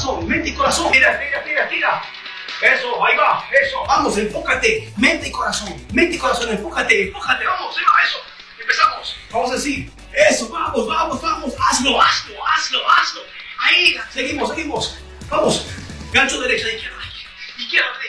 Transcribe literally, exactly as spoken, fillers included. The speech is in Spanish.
corazón, mente y corazón. Tira, tira, tira, tira. Eso, ahí va, eso. Vamos, enfócate. Mente y corazón, mente y corazón, enfócate, enfócate. Vamos, ahí va, eso. Empezamos. Vamos a decir, eso, vamos, vamos, vamos. Hazlo, hazlo, hazlo, hazlo. Ahí, seguimos, seguimos. Vamos. Gancho derecha, izquierda. Izquierda,